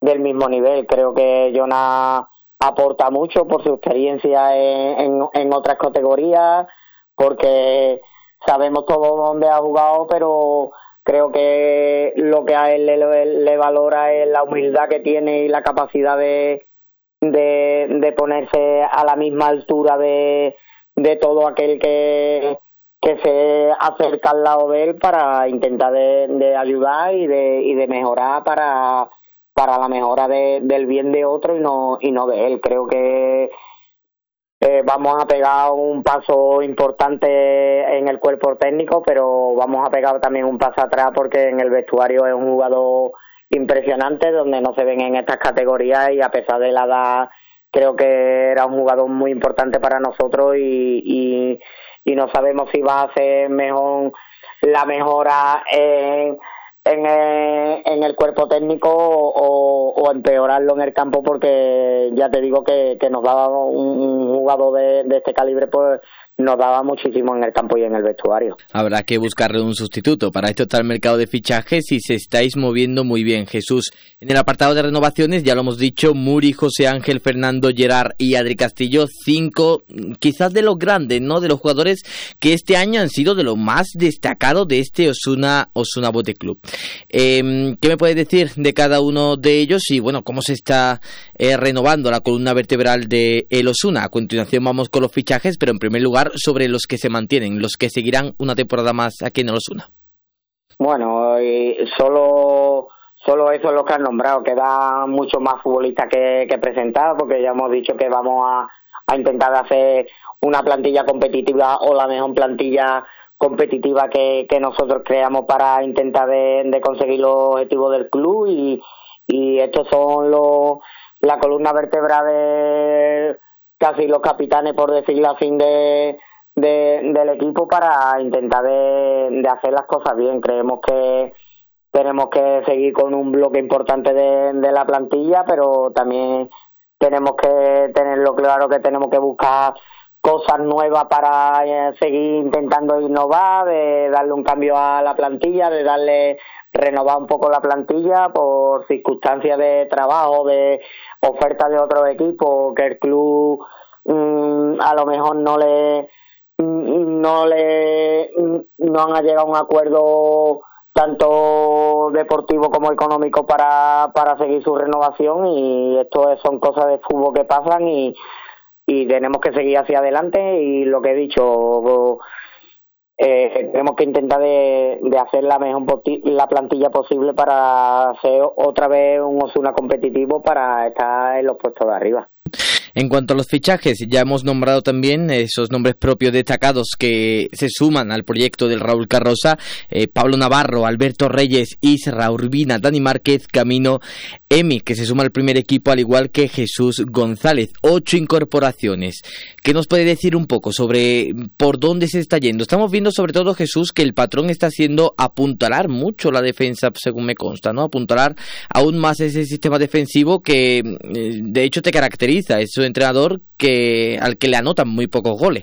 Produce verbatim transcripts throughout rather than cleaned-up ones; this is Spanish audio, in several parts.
del mismo nivel. Creo que Jonas aporta mucho por su experiencia en, en, en otras categorías, porque sabemos todo dónde ha jugado, pero creo que lo que a él le, le valora es la humildad que tiene y la capacidad de, de, de ponerse a la misma altura de, de todo aquel que, que se acerca al lado de él para intentar de, de ayudar y de, y de mejorar para, para la mejora de, del bien de otro y no, y no de él. Creo que Eh, vamos a pegar un paso importante en el cuerpo técnico, pero vamos a pegar también un paso atrás porque en el vestuario es un jugador impresionante, donde no se ven en estas categorías, y a pesar de la edad creo que era un jugador muy importante para nosotros, y, y, y no sabemos si va a ser mejor la mejora en en el, en el cuerpo técnico o, o empeorarlo en el campo, porque ya te digo que, que nos daba un, un jugador de, de este calibre, pues nos daba muchísimo en el campo y en el vestuario. Habrá que buscarle un sustituto. Para esto está el mercado de fichajes y se estáis moviendo muy bien, Jesús. En el apartado de renovaciones, ya lo hemos dicho, Muri, José Ángel, Fernando, Gerard y Adri Castillo, cinco quizás de los grandes, ¿no? De los jugadores que este año han sido de lo más destacado de este Osuna Osuna Bote Club. Eh, ¿Qué me puedes decir de cada uno de ellos y, bueno, cómo se está eh, renovando la columna vertebral de el Osuna? A continuación vamos con los fichajes, pero en primer lugar sobre los que se mantienen, los que seguirán una temporada más aquí en el Osuna. Bueno, y solo solo eso es lo que han nombrado. Quedan muchos más futbolistas que, que presentar, porque ya hemos dicho que vamos a, a intentar hacer una plantilla competitiva o la mejor plantilla competitiva que, que nosotros creamos para intentar de, de conseguir los objetivos del club, y, y estos son los la columna vertebral de casi los capitanes, por decirlo así, de, de del equipo, para intentar de, de hacer las cosas bien. Creemos que tenemos que seguir con un bloque importante de, de la plantilla, pero también tenemos que tenerlo claro que tenemos que buscar cosas nuevas para eh, seguir intentando innovar, de darle un cambio a la plantilla, de darle renovar un poco la plantilla por circunstancias de trabajo, de ofertas de otros equipos, que el club mmm, a lo mejor no le no le no han llegado a un acuerdo tanto deportivo como económico para para seguir su renovación, y esto son cosas de fútbol que pasan, y y tenemos que seguir hacia adelante. Y lo que he dicho, eh, tenemos que intentar de, de hacer la mejor la plantilla posible para ser otra vez un Osuna competitivo, para estar en los puestos de arriba. En cuanto a los fichajes, ya hemos nombrado también esos nombres propios destacados que se suman al proyecto del Raúl Carroza: eh, Pablo Navarro, Alberto Reyes, Isra, Urbina, Dani Márquez, Camino, Emi, que se suma al primer equipo, al igual que Jesús González. Ocho incorporaciones. ¿Qué nos puede decir un poco sobre por dónde se está yendo? Estamos viendo sobre todo, Jesús, que el patrón está haciendo apuntalar mucho la defensa, según me consta, ¿no? Apuntalar aún más ese sistema defensivo que, de hecho, te caracteriza. Es un entrenador que al que le anotan muy pocos goles.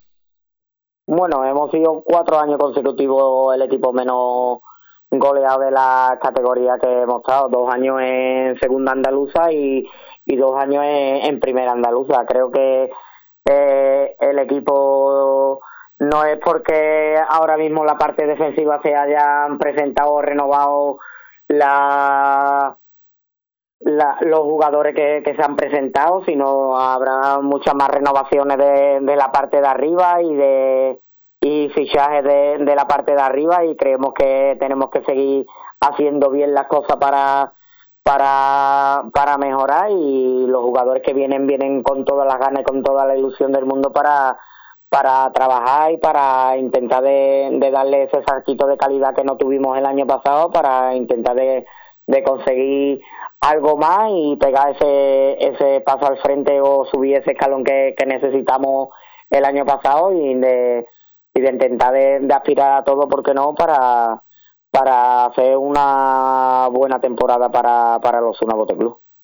Bueno, hemos sido cuatro años consecutivos el equipo menos goleado de la categoría que hemos estado. Dos años en segunda andaluza y, y dos años en, en primera andaluza. Creo que eh, el equipo, no es porque ahora mismo la parte defensiva se hayan presentado o renovado la La, los jugadores que, que se han presentado, sino habrá muchas más renovaciones de, de la parte de arriba y de y fichajes de, de la parte de arriba, y creemos que tenemos que seguir haciendo bien las cosas para para para mejorar, y los jugadores que vienen vienen con todas las ganas y con toda la ilusión del mundo para para trabajar y para intentar de, de darle ese saltito de calidad que no tuvimos el año pasado, para intentar de, de conseguir algo más y pegar ese ese paso al frente o subir ese escalón que, que necesitamos el año pasado, y de y de intentar de, de aspirar a todo, ¿por qué no?, para para hacer una buena temporada para para los Osuna Bote Club.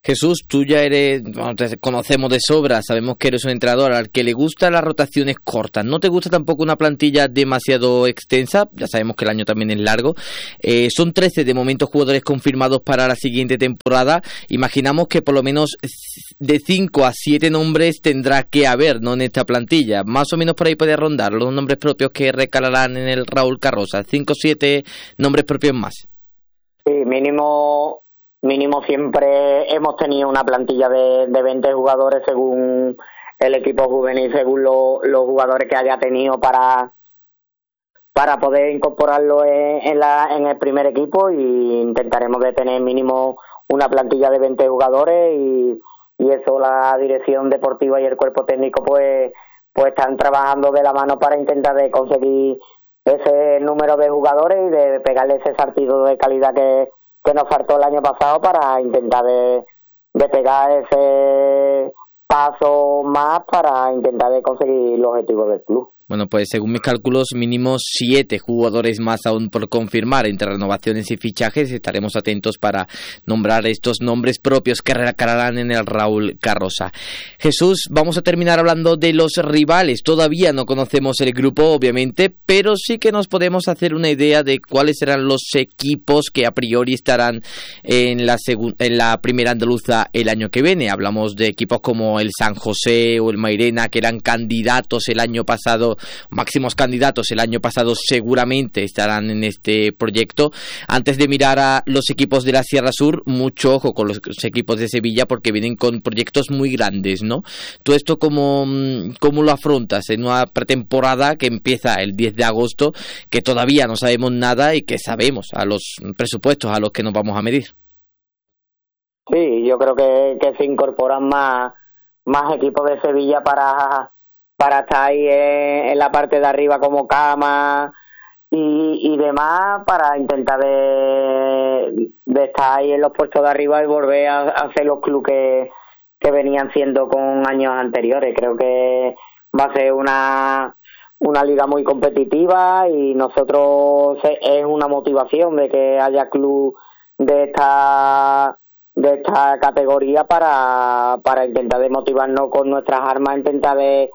Jesús, tú ya eres, bueno, te conocemos de sobra, sabemos que eres un entrenador al que le gustan las rotaciones cortas. ¿No te gusta tampoco una plantilla demasiado extensa? Ya sabemos que el año también es largo. Eh, son trece de momento jugadores confirmados para la siguiente temporada. Imaginamos que por lo menos de cinco a siete nombres tendrá que haber, ¿no?, en esta plantilla. Más o menos por ahí puede rondar los nombres propios que recalarán en el Raúl Carrosa. cinco o siete nombres propios más. Sí, mínimo... Mínimo siempre hemos tenido una plantilla de, de veinte jugadores según el equipo juvenil, según lo, los jugadores que haya tenido para para poder incorporarlo en, en, la, en el primer equipo, y intentaremos de tener mínimo una plantilla de veinte jugadores, y, y eso la dirección deportiva y el cuerpo técnico pues pues están trabajando de la mano para intentar de conseguir ese número de jugadores y de pegarle ese salto de calidad que que nos faltó el año pasado para intentar de, de pegar ese paso más para intentar de conseguir los objetivos del club. Bueno, pues según mis cálculos, mínimo siete jugadores más aún por confirmar entre renovaciones y fichajes. Estaremos atentos para nombrar estos nombres propios que recalarán en el Raúl Carrosa. Jesús, vamos a terminar hablando de los rivales. Todavía no conocemos el grupo, obviamente, pero sí que nos podemos hacer una idea de cuáles serán los equipos que a priori estarán en la, segun- en la primera andaluza el año que viene. Hablamos de equipos como el San José o el Mairena, que eran candidatos el año pasado, máximos candidatos el año pasado, seguramente estarán en este proyecto. Antes de mirar a los equipos de la Sierra Sur, mucho ojo con los equipos de Sevilla, porque vienen con proyectos muy grandes, ¿no? ¿Tú esto cómo, cómo lo afrontas en una pretemporada que empieza el diez de agosto, que todavía no sabemos nada y que sabemos a los presupuestos a los que nos vamos a medir? Sí, yo creo que, que se incorporan más, más equipos de Sevilla para... para estar ahí en la parte de arriba como Cama y, y demás, para intentar de, de estar ahí en los puestos de arriba y volver a, a hacer los clubes que, que venían siendo con años anteriores. Creo que va a ser una una liga muy competitiva, y nosotros es una motivación de que haya club de esta de esta categoría para para intentar de motivarnos con nuestras armas, intentar de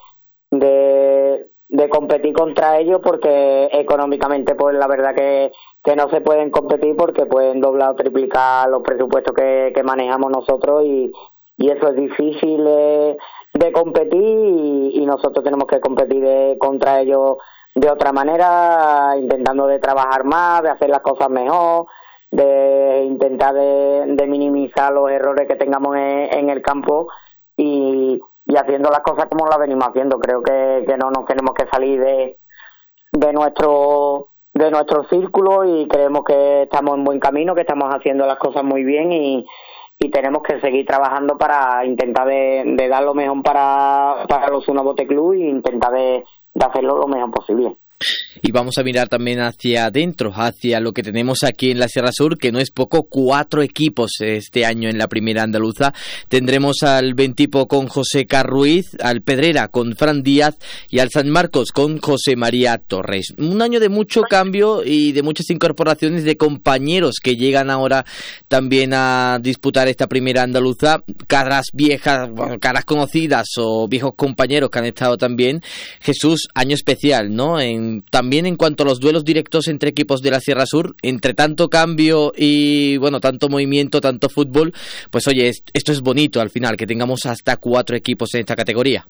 de de competir contra ellos, porque económicamente pues la verdad que, que no se pueden competir, porque pueden doblar o triplicar los presupuestos que, que manejamos nosotros, y, y eso es difícil de, de competir, y, y nosotros tenemos que competir de, contra ellos de otra manera, intentando de trabajar más, de hacer las cosas mejor, de intentar de, de minimizar los errores que tengamos en, en el campo, y y haciendo las cosas como las venimos haciendo. Creo que, que no nos tenemos que salir de de nuestro de nuestro círculo, y creemos que estamos en buen camino, que estamos haciendo las cosas muy bien, y, y tenemos que seguir trabajando para intentar de, de dar lo mejor para, para los Osuna Bote Club, e intentar de, de hacerlo lo mejor posible. Y vamos a mirar también hacia adentro, hacia lo que tenemos aquí en la Sierra Sur, que no es poco, cuatro equipos este año en la primera andaluza. Tendremos al Ventipo con José Carruiz, al Pedrera con Fran Díaz y al San Marcos con José María Torres. Un año de mucho cambio y de muchas incorporaciones de compañeros que llegan ahora también a disputar esta primera andaluza, caras viejas, caras conocidas o viejos compañeros que han estado también. Jesús, año especial, ¿no? En También en cuanto a los duelos directos entre equipos de la Sierra Sur, entre tanto cambio y bueno, tanto movimiento, tanto fútbol, pues oye, esto es bonito al final, que tengamos hasta cuatro equipos en esta categoría.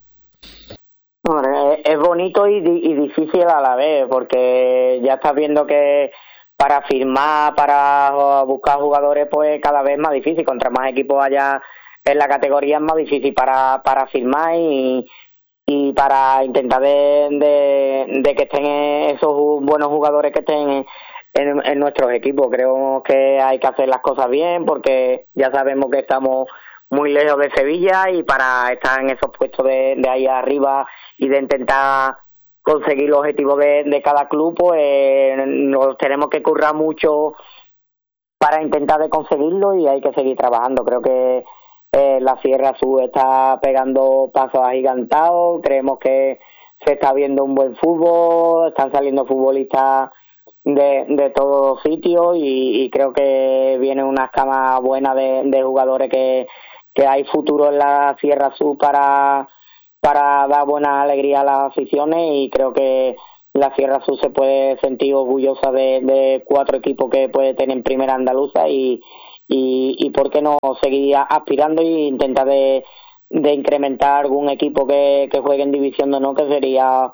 Bueno, es bonito y, y difícil a la vez, porque ya estás viendo que para firmar, para buscar jugadores, pues cada vez más difícil. Contra más equipos haya en la categoría es más difícil para, para firmar, y y para intentar de, de, de que estén esos buenos jugadores que estén en, en, en nuestros equipos. Creo que hay que hacer las cosas bien, porque ya sabemos que estamos muy lejos de Sevilla, y para estar en esos puestos de, de ahí arriba y de intentar conseguir los objetivos de, de cada club, pues nos tenemos que currar mucho para intentar de conseguirlo, y hay que seguir trabajando. Creo que Eh, la Sierra Sur está pegando pasos agigantados, creemos que se está viendo un buen fútbol, están saliendo futbolistas de, de todos sitios, y, y creo que viene una escama buena de, de jugadores que, que hay futuro en la Sierra Sur para, para dar buena alegría a las aficiones, y creo que la Sierra Sur se puede sentir orgullosa de, de cuatro equipos que puede tener en primera andaluza, y, y, y por qué no seguir aspirando e intentar de, de incrementar algún equipo que, que juegue en División de Honor, que sería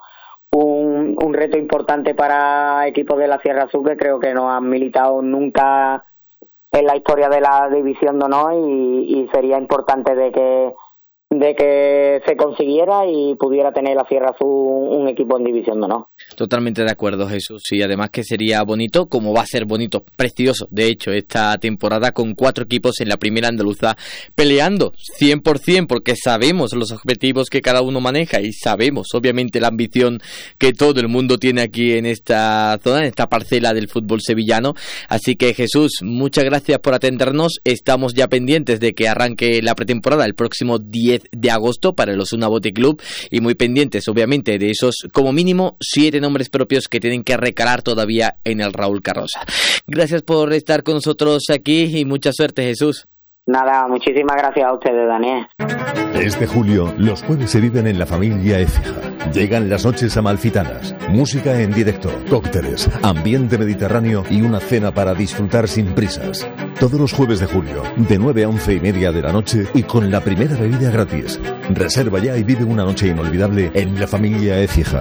un, un reto importante para equipos de la Sierra Sur que creo que no han militado nunca en la historia de la División de Honor, y, y sería importante de que de que se consiguiera y pudiera tener la Sierra Sur un, un equipo en División de Honor. Totalmente de acuerdo, Jesús, y además que sería bonito, como va a ser bonito, precioso, de hecho, esta temporada con cuatro equipos en la primera andaluza peleando cien por ciento, porque sabemos los objetivos que cada uno maneja y sabemos, obviamente, la ambición que todo el mundo tiene aquí en esta zona, en esta parcela del fútbol sevillano. Así que, Jesús, muchas gracias por atendernos. Estamos ya pendientes de que arranque la pretemporada el próximo diez de agosto para el Osuna Bote Club, y muy pendientes, obviamente, de esos como mínimo siete nombres propios que tienen que recalar todavía en el Raúl Carrosa. Gracias por estar con nosotros aquí y mucha suerte, Jesús. Nada, muchísimas gracias a ustedes, Daniel. Este julio, los jueves se viven en la familia Écija. Llegan las noches amalfitanas, música en directo, cócteles, ambiente mediterráneo y una cena para disfrutar sin prisas. Todos los jueves de julio, de nueve a once y media de la noche, y con la primera bebida gratis. Reserva ya y vive una noche inolvidable en la familia Écija.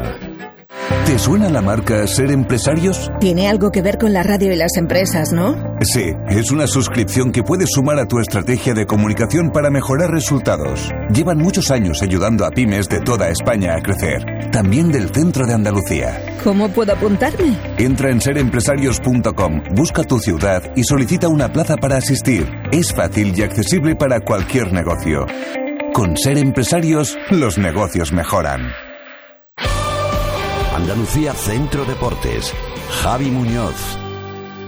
¿Te suena la marca Ser Empresarios? Tiene algo que ver con la radio y las empresas, ¿no? Sí, es una suscripción que puedes sumar a tu estrategia de comunicación para mejorar resultados. Llevan muchos años ayudando a pymes de toda España a crecer, también del centro de Andalucía. ¿Cómo puedo apuntarme? Entra en ser empresarios punto com, busca tu ciudad y solicita una plaza para asistir. Es fácil y accesible para cualquier negocio. Con Ser Empresarios, los negocios mejoran. Andalucía Centro Deportes. Javi Muñoz.